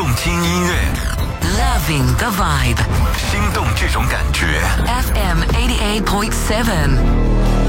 听音乐 Loving the vibe. 心动这种感觉 FM 88.7